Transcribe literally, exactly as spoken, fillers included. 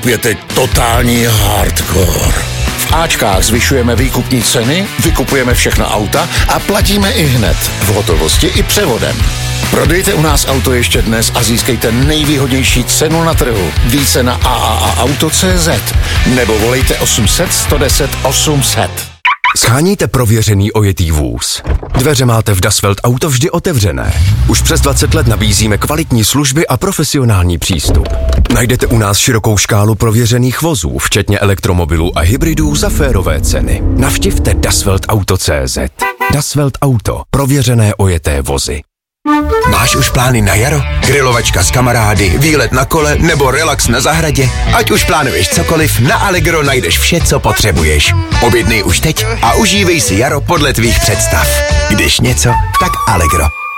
je teď totální hardcore. V Ačkách zvyšujeme výkupní ceny, vykupujeme všechna auta a platíme i hned, v hotovosti i převodem. Prodejte u nás auto ještě dnes a získejte nejvýhodnější cenu na trhu. Více na a a a auto tečka cé zet nebo volejte osm set, sto deset, osm set. Sháníte prověřený ojetý vůz. Dveře máte v Dasvelt Auto vždy otevřené. Už přes dvacet let nabízíme kvalitní služby a profesionální přístup. Najdete u nás širokou škálu prověřených vozů, včetně elektromobilů a hybridů za férové ceny. Navštivte Dasvelt Auto tečka cé zet. Dasvelt Auto. Prověřené ojeté vozy. Máš už plány na jaro? Grilovačka s kamarády, výlet na kole nebo relax na zahradě? Ať už plánuješ cokoliv, na Allegro najdeš vše, co potřebuješ. Objednej už teď a užívej si jaro podle tvých představ. Když něco, tak Allegro.